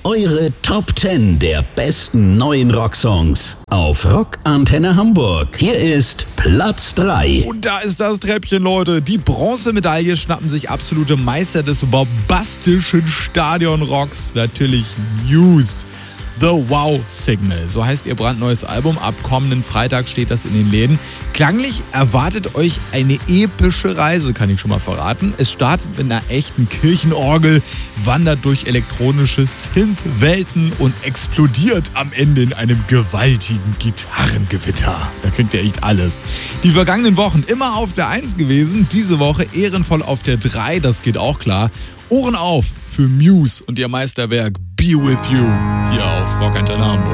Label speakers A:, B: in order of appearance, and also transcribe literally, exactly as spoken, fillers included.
A: Eure Top zehn der besten neuen Rocksongs auf Rock Antenne Hamburg. Hier ist Platz drei.
B: Und da ist das Treppchen, Leute. Die Bronzemedaille schnappen sich absolute Meister des bombastischen Stadionrocks. Natürlich Muse. The Wow Signal, so heißt ihr brandneues Album. Ab kommenden Freitag steht das in den Läden. Klanglich erwartet euch eine epische Reise, kann ich schon mal verraten. Es startet mit einer echten Kirchenorgel, wandert durch elektronische Synth-Welten und explodiert am Ende in einem gewaltigen Gitarrengewitter. Da kriegt ihr echt alles. Die vergangenen Wochen immer auf der eins gewesen, diese Woche ehrenvoll auf der drei, das geht auch klar. Ohren auf für Muse und ihr Meisterwerk Be With You hier auf Rock Antenne Hamburg.